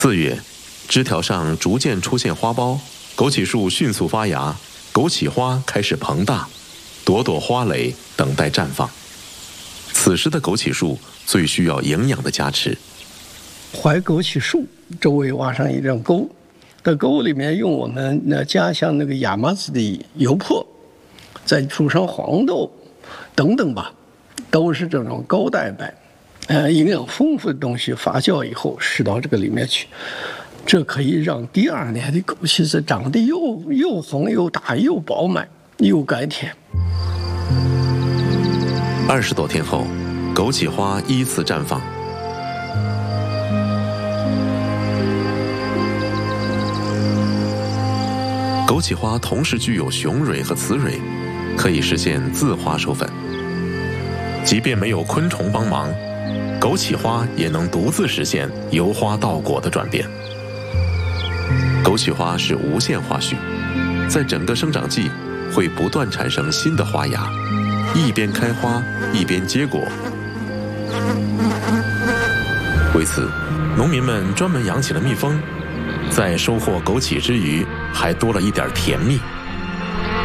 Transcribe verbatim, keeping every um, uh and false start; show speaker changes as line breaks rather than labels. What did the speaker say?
四月，枝条上逐渐出现花苞，枸杞树迅速发芽，枸杞花开始膨大，朵朵花蕾等待绽放。此时的枸杞树最需要营养的加持。
槐枸杞树周围挖上一张沟，在沟里面用我们那家乡那个亚麻籽的油粕，再煮上黄豆等等吧，都是这种高蛋白呃，营养丰富的东西发酵以后施到这个里面去，这可以让第二年的枸杞子长得又又红又大又饱满又甘甜。
二十多天后，枸杞花依次绽放。枸杞花同时具有雄蕊和雌蕊，可以实现自花授粉。即便没有昆虫帮忙，枸杞花也能独自实现由花到果的转变。枸杞花是无限花序，在整个生长季会不断产生新的花芽，一边开花一边结果。为此，农民们专门养起了蜜蜂，在收获枸杞之余，还多了一点甜蜜。